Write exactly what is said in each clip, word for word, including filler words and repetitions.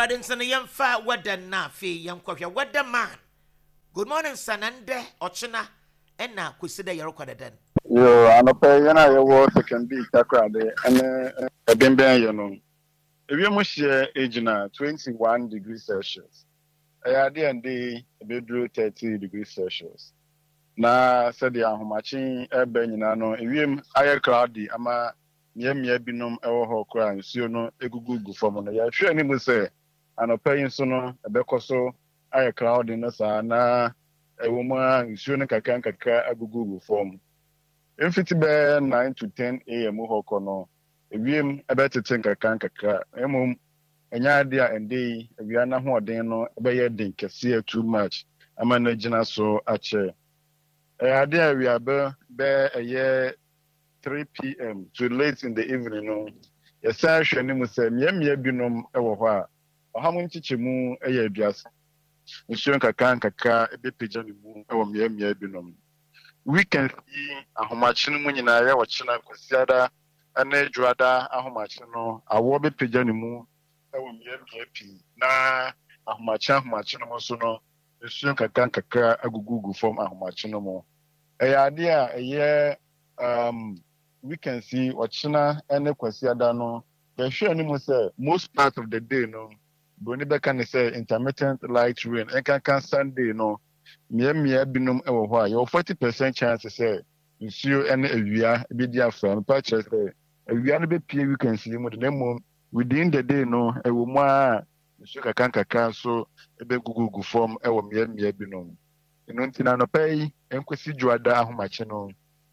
Eradin and young fat weather na fee, young coffee, weather man. Good morning, Sanande, Ochina, and now consider your record then. Yo, ano pe yana ye wo second beat takra de ene ebemben ye no. Ewie mo hye age na twenty-one degrees Celsius. Eya de ande ebedro thirty degrees Celsius. Na said the ahomachi ebe nyina no ewie m aye cloudy ama miemia binom ewo ho kra nsuo no egugugu fam no. Ya hwe ani mu se ano pe yin so no ebekoso aye cloudy no sa na ewo mu nsuo no kakra kakra agugugu fam. Mfiti be nine to ten a m hoko no ewiem ebetete nkaka nkaka emum enya ade a ende ewia na ho oden no ebeye den kese too much ama na gina so ache e ade a ewia be be eye three p m to late in the evening no yesa hwe ni mu se miemia binom ewo ho a ohamu nchichemu eye aduasa nsuo nkaka nkaka ebepeja ni mu ewo miemia binom weekend yi ahomachi no nyina ya wachina kwasiada ane juada ahomachi no awo be peja ni mu ewo miemia pi na ahomachi ahomachi no so no esuo kaka kaka agugugu form ahomachi no mo eya ade a eye um weekend si wachina ane kwasiada no ya hwe ani mu say most part of the day no boni be kan say intermittent light rain enkan kan Sunday no miemia binom ewo ho a yo forty percent chance say nsuo ene awia bi di afa mpa chere say awia no be pie weekend si mu de mom within the day no ewo mu a nsuo kaka kaka so ebe gugugu form ewo miemia binom eno ntina no pay enkwesi juada ahomache no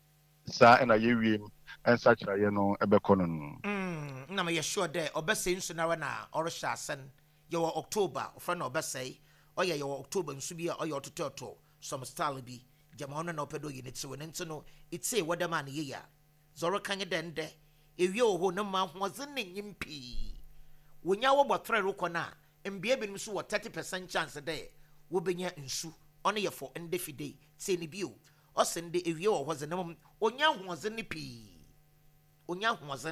sa ena yewiem ensa kira ye no ebe kono no mm na me sure there obese nso na na orisha asen ye wo October ofra na obese oye ye wo October nso bi a oye otototo some style bi jama ono na opedo yi nti we nti no itse wada man ye ya zoro kanye dende ewie oho no ma hoze ne nyimpi wonya wo botre roko na mbia bi nso wo thirty percent chance there wo benya nsu ono ye for ndefide se ni bio osende ewie wo hoze no onya hoze ne pi onya hoze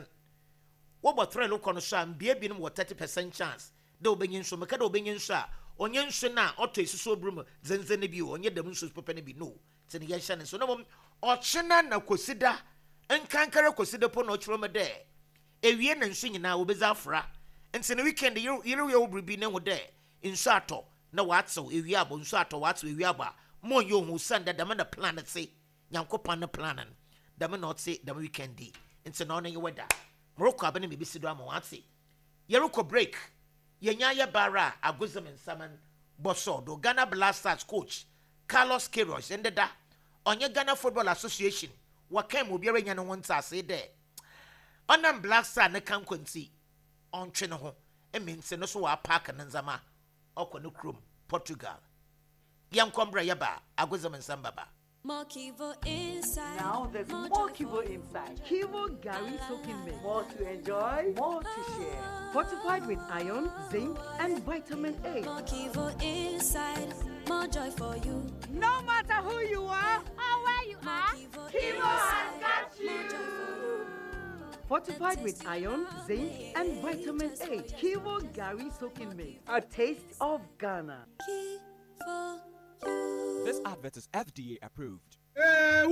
wo botre roko no sha mbia bi no wo thirty percent chance de obenya nsu meka de obenya nsu a onye nsu na oto isusu obrum zenze ne bi onye dem nsu pepe ne bi no tene ye hye ne so no mom ochena na kosida enkankara kosida po no chiro me de ewie na nsu nyina obeza afra ntene weekend yiro yiro ye obribi ne ho de nsu ato na watso ewie abo nsu ato watso ewie aba mo yo hu sanda dem na plan se nyankopan na planan dem na otse dem weekend di ntene no ye weda moroko abene me bisido ama watse yeroko break yenya ye bara aguzem nsaman bosodo Ghana Blasters coach Carlos Queiroz endeda onye Ghana Football Association wakam obiara nya no wonta ase de onam Blaster ne kan kwanti ontwe ne ho eminse no so wa park ne nzama okọ no krom Portugal yam kombra ye ba aguzem nsambaba. More Kivo inside. Now there's more, more Kivo inside. Kivo Gary soaking milk. More to enjoy, more to share. Fortified with iron, zinc, and vitamin A. More Kivo inside. More joy for you. No matter who you are or where you more are, Kivo, Kivo has got you. More joy for you. Fortified with iron, zinc, and vitamin A. Kivo Gary soaking milk. A taste of Ghana. Kivo. This advert is F D A approved. Hey,